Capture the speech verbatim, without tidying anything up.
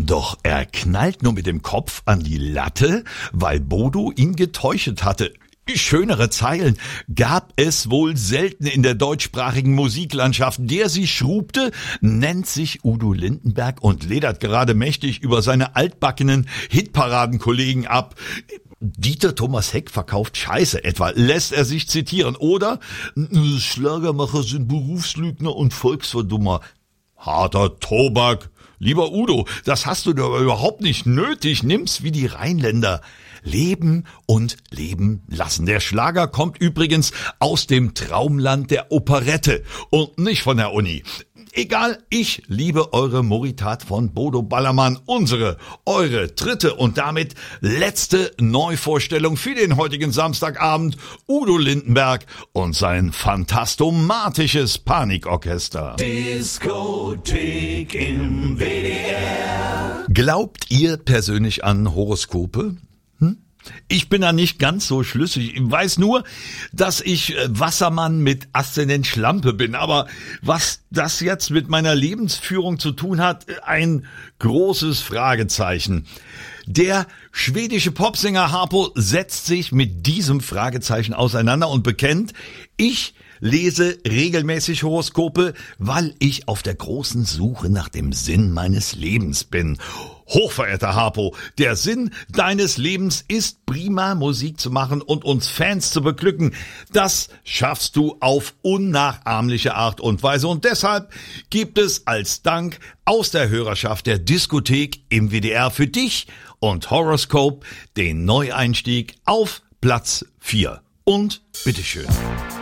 Doch er knallt nur mit dem Kopf an die Latte, weil Bodo ihn getäuschet hatte. Schönere Zeilen gab es wohl selten in der deutschsprachigen Musiklandschaft. Der sie schrubte, nennt sich Udo Lindenberg und ledert gerade mächtig über seine altbackenen Hitparadenkollegen ab. Dieter Thomas Heck verkauft Scheiße etwa, lässt er sich zitieren. Oder Schlagermacher sind Berufslügner und Volksverdummer. Harter Tobak. Lieber Udo, das hast du doch überhaupt nicht nötig. Nimm's wie die Rheinländer. Leben und leben lassen. Der Schlager kommt übrigens aus dem Traumland der Operette und nicht von der Uni. Egal, ich liebe eure Moritat von Bodo Ballermann, unsere, eure dritte und damit letzte Neuvorstellung für den heutigen Samstagabend. Udo Lindenberg und sein phantastomatisches Panikorchester. Diskothek im W D R. Glaubt ihr persönlich an Horoskope? Hm? Ich bin da nicht ganz so schlüssig. Ich weiß nur, dass ich Wassermann mit Aszendent Schlampe bin. Aber was das jetzt mit meiner Lebensführung zu tun hat, ein großes Fragezeichen. Der schwedische Popsänger Harpo setzt sich mit diesem Fragezeichen auseinander und bekennt, ich lese regelmäßig Horoskope, weil ich auf der großen Suche nach dem Sinn meines Lebens bin. Hochverehrter Harpo, der Sinn deines Lebens ist prima Musik zu machen und uns Fans zu beglücken. Das schaffst du auf unnachahmliche Art und Weise und deshalb gibt es als Dank aus der Hörerschaft der Diskothek im W D R für dich und Horoscope den Neueinstieg auf Platz vier. Und bitteschön.